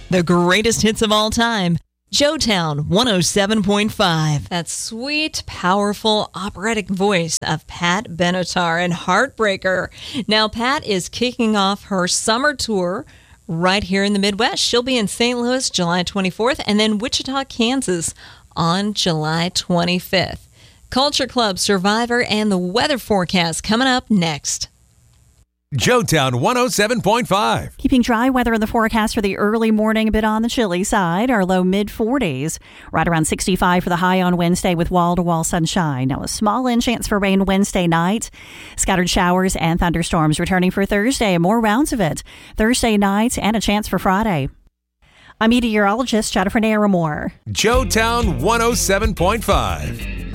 The greatest hits of all time. Joetown 107.5. That sweet, powerful, operatic voice of Pat Benatar and Heartbreaker. Now, Pat is kicking off her summer tour right here in the Midwest. She'll be in St. Louis July 24th and then Wichita, Kansas on July 25th. Culture Club, Survivor, and the weather forecast coming up next. Joetown 107.5. Keeping dry weather in the forecast for the early morning, a bit on the chilly side. Our low mid-40s, right around 65 for the high on Wednesday with wall-to-wall sunshine. Now a small chance for rain Wednesday night. Scattered showers and thunderstorms returning for Thursday and more rounds of it. Thursday night and a chance for Friday. I'm meteorologist Jennifer Naramore. Joetown 107.5.